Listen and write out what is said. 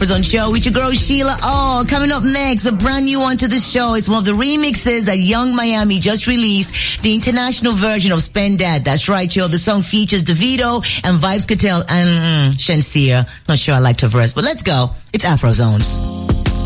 Afrozone Show with your girl Sheila. Oh, coming up next, a brand new one to the show. It's one of the remixes that Young Miami just released, the international version of Spend That. That's right, yo. The song features Davido and Vybz Kartel and Shenseea. Not sure I liked her verse, but let's go. It's Afrozones.